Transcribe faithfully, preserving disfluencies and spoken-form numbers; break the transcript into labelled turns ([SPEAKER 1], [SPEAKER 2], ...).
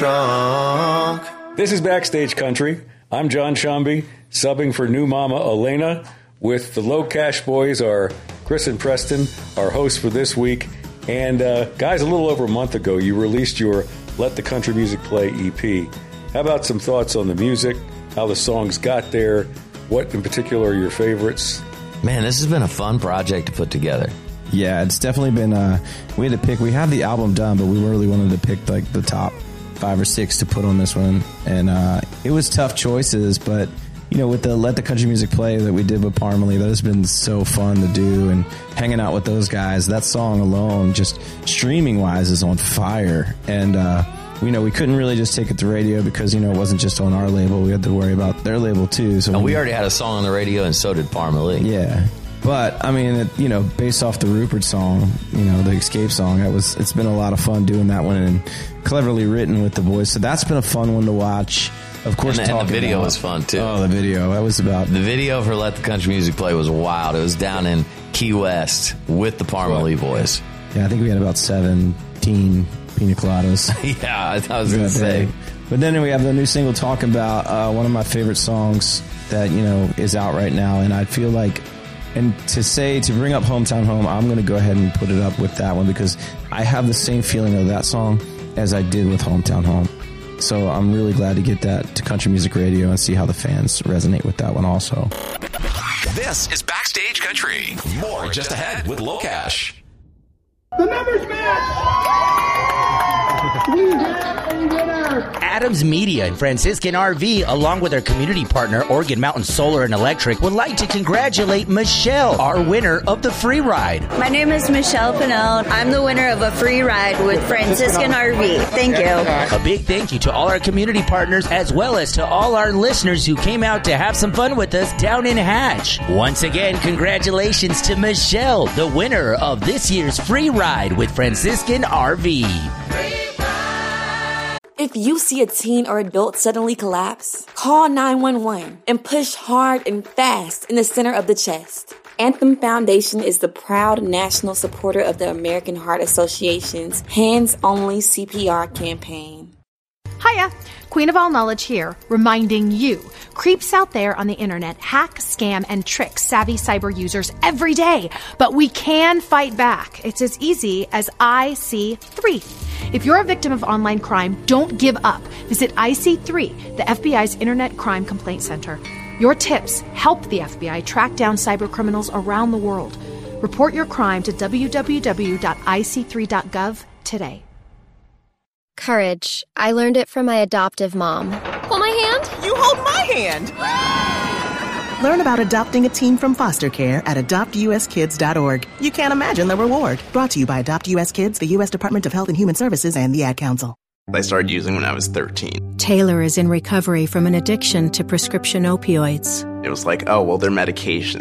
[SPEAKER 1] drunk.
[SPEAKER 2] This is Backstage Country. I'm John Shambi, subbing for new mama Elena. With the Low Cash Boys are Chris and Preston, our hosts for this week. And uh, guys, a little over a month ago, you released your Let the Country Music Play E P. How about some thoughts on the music, how the songs got there, what in particular are your favorites?
[SPEAKER 3] Man, this has been a fun project to put together.
[SPEAKER 4] Yeah, it's definitely been, uh, we had to pick, we had the album done, but we really wanted to pick like the top five or six to put on this one. And uh, it was tough choices, but you know, with the Let the Country Music Play that we did with Parmalee, that has been so fun to do, and hanging out with those guys, that song alone, just streaming-wise, is on fire. And, uh, you know, we couldn't really just take it to radio because, you know, it wasn't just on our label. We had to worry about their label, too. So
[SPEAKER 3] and we already had a song on the radio, and so did Parmalee.
[SPEAKER 4] Yeah. But, I mean, it, you know, based off the Rupert song, you know, the Escape song, that was, it's been a lot of fun doing that one, and cleverly written with the boys. So that's been a fun one to watch. Of course,
[SPEAKER 3] and, and the video
[SPEAKER 4] about,
[SPEAKER 3] was fun, too.
[SPEAKER 4] Oh, the video. That was about...
[SPEAKER 3] The video for Let the Country Music Play was wild. It was down in Key West with the Parmalee boys.
[SPEAKER 4] Yeah, I think we had about seventeen pina coladas.
[SPEAKER 3] yeah, I, I was going to say.
[SPEAKER 4] But then we have the new single, Talking About, uh, one of my favorite songs that, you know, is out right now. And I feel like... And to say, to bring up Hometown Home, I'm going to go ahead and put it up with that one because I have the same feeling of that song as I did with Hometown Home. So I'm really glad to get that to Country Music Radio and see how the fans resonate with that one also.
[SPEAKER 1] This is Backstage Country. More just ahead with Low Cash.
[SPEAKER 5] The numbers match! We have a winner!
[SPEAKER 6] Adams Media and Franciscan R V, along with our community partner, Oregon Mountain Solar and Electric, would like to congratulate Michelle, our winner of the free ride.
[SPEAKER 7] My name is Michelle Pinnell. I'm the winner of a free ride with Franciscan R V. Thank you.
[SPEAKER 6] A big thank you to all our community partners, as well as to all our listeners who came out to have some fun with us down in Hatch. Once again, congratulations to Michelle, the winner of this year's free ride with Franciscan R V.
[SPEAKER 8] If you see a teen or adult suddenly collapse, call nine one one and push hard and fast in the center of the chest. Anthem Foundation is the proud national supporter of the American Heart Association's Hands Only C P R campaign.
[SPEAKER 9] Hiya, Queen of All Knowledge here, reminding you, creeps out there on the internet hack, scam, and trick savvy cyber users every day. But we can fight back. It's as easy as I C three. If you're a victim of online crime, don't give up. Visit I C three, the F B I's Internet Crime Complaint Center. Your tips help the F B I track down cyber criminals around the world. Report your crime to w w w dot i c three dot gov today.
[SPEAKER 10] Courage. I learned it from my adoptive mom. Hold my hand.
[SPEAKER 11] You hold my hand. Learn about adopting a teen from foster care at adopt u s kids dot org. You can't imagine the reward. Brought to you by Adopt U S Kids, the U S Department of Health and Human Services, and the Ad Council.
[SPEAKER 12] I started using when I was thirteen.
[SPEAKER 13] Taylor is in recovery from an addiction to prescription opioids.
[SPEAKER 12] It was like, oh, well, they're medications.